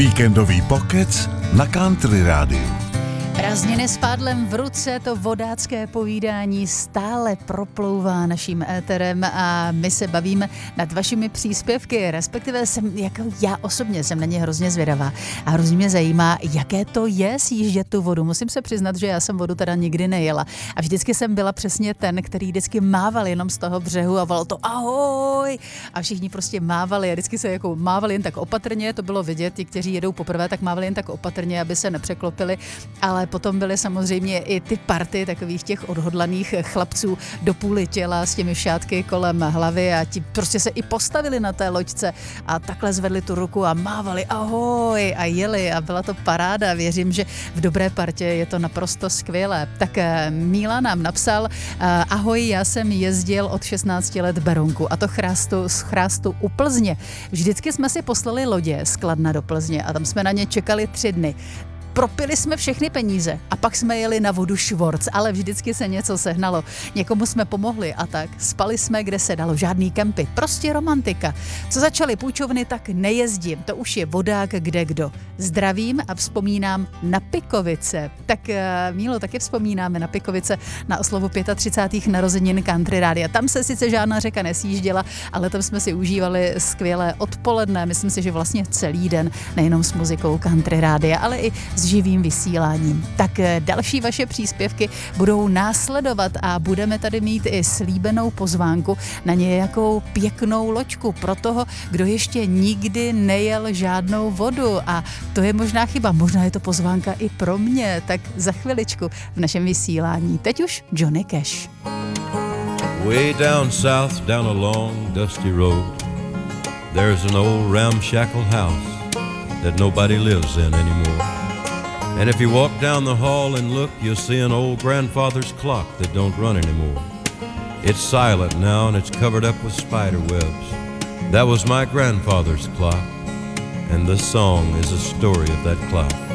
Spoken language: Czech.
Víkendový pokec na Country Rádiu. Prázdniny s pádlem v ruce, to vodácké povídání stále proplouvá naším éterem a my se bavíme nad vašimi příspěvky, respektive já osobně jsem na ně hrozně zvědavá a hrozně mě zajímá, jaké to je sjíždět tu vodu. Musím se přiznat, že já jsem vodu teda nikdy nejela a vždycky jsem byla přesně ten, který vždycky mával jenom z toho břehu a volal to ahoj a všichni prostě mávali a vždycky se jako mávali jen tak opatrně, to bylo vidět, ti, kteří jedou poprvé, tak mávali jen tak opatrně, aby se nepřeklopili, ale potom byly samozřejmě i ty party takových těch odhodlaných chlapců do půly těla s těmi šátky kolem hlavy a ti prostě se i postavili na té loďce a takhle zvedli tu ruku a mávali ahoj a jeli a byla to paráda. Věřím, že v dobré partě je to naprosto skvělé. Tak Míla nám napsal, ahoj, já jsem jezdil od 16 let Berounku a to z Chrástu u Plzně. Vždycky jsme si poslali lodě z Kladna do Plzně a tam jsme na ně čekali 3 dny. Propili jsme všechny peníze a pak jsme jeli na vodu Švorc, ale vždycky se něco sehnalo. Někomu jsme pomohli a tak. Spali jsme, kde se dalo, žádný kempy. Prostě romantika. Co začaly půjčovny, tak nejezdím. To už je vodák kde kdo. Zdravím a vzpomínám na Pikovice. Tak Mílo, taky vzpomínáme na Pikovice na oslavu 35. narozenin Country Rádia. Tam se sice žádná řeka nesjížděla, ale tam jsme si užívali skvělé odpoledne. Myslím si, že vlastně celý den, nejenom s muzikou Country Rádia, ale i s živým vysíláním. Tak další vaše příspěvky budou následovat a budeme tady mít i slíbenou pozvánku na nějakou pěknou loďku pro toho, kdo ještě nikdy nejel žádnou vodu a to je možná chyba, možná je to pozvánka i pro mě, tak za chviličku v našem vysílání. Teď už Johnny Cash. Way down south, down a long dusty road, there's an old ramshackle house that nobody lives in anymore. And if you walk down the hall and look, you'll see an old grandfather's clock that don't run anymore. It's silent now and it's covered up with spider webs. That was my grandfather's clock, and this song is a story of that clock.